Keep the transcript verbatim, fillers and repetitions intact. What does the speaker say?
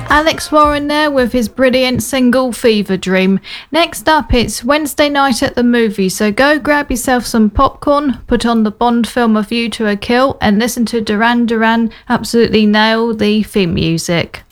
Alex Warren there with his brilliant single Fever Dream. Next up, it's Wednesday night at the movies, so go grab yourself some popcorn, put on the Bond film A View to a Kill, and listen to Duran Duran absolutely nail the theme music.